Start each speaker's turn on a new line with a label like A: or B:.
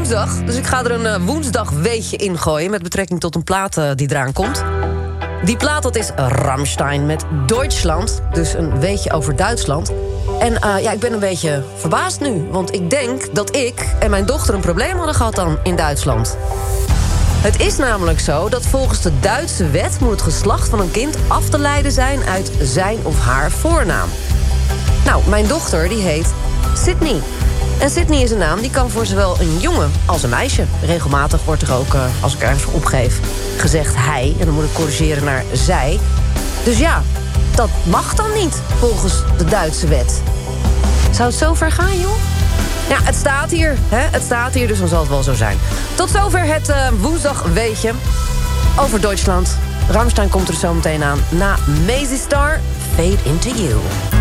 A: woensdag, dus ik ga er een woensdag weetje in gooien... met betrekking tot een plaat die eraan komt. Die plaat, dat is Rammstein met Deutschland. Dus een weetje over Duitsland. En ik ben een beetje verbaasd nu. Want ik denk dat ik en mijn dochter een probleem hadden gehad dan in Duitsland. Het is namelijk zo dat volgens de Duitse wet... moet het geslacht van een kind af te leiden zijn uit zijn of haar voornaam. Nou, mijn dochter die heet Sydney. En Sydney is een naam die kan voor zowel een jongen als een meisje. Regelmatig wordt er ook, als ik ergens opgeef, gezegd hij. En dan moet ik corrigeren naar zij. Dus ja, dat mag dan niet volgens de Duitse wet. Zou het zo ver gaan, joh? Ja, het staat hier. Hè? Het staat hier, dus dan zal het wel zo zijn. Tot zover het woensdag weetje over Duitsland. Rammstein komt er zo meteen aan na Mazy Star, Fade Into You.